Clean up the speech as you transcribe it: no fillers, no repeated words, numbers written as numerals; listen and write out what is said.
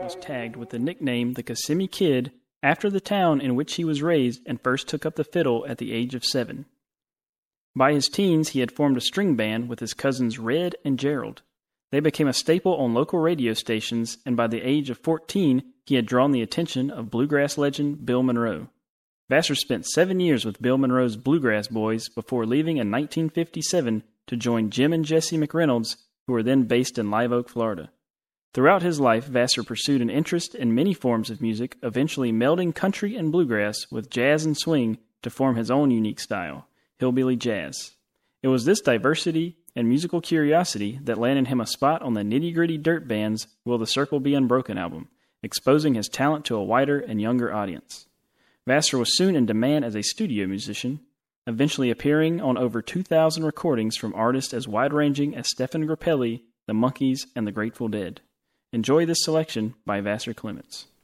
was tagged with the nickname the Kissimmee Kid after the town in which he was raised and first took up the fiddle at the age of 7. By his teens, he had formed a string band with his cousins Red and Gerald. They became a staple on local radio stations, and by the age of 14, he had drawn the attention of bluegrass legend Bill Monroe. Vassar spent 7 years with Bill Monroe's Bluegrass Boys before leaving in 1957 to join Jim and Jesse McReynolds, who were then based in Live Oak, Florida. Throughout his life, Vassar pursued an interest in many forms of music, eventually melding country and bluegrass with jazz and swing to form his own unique style, hillbilly jazz. It was this diversity and musical curiosity that landed him a spot on the Nitty Gritty Dirt Band's Will the Circle Be Unbroken album, exposing his talent to a wider and younger audience. Vassar was soon in demand as a studio musician, eventually appearing on over 2,000 recordings from artists as wide-ranging as Stephen Grappelli, the Monkees, and the Grateful Dead. Enjoy this selection by Vassar Clements.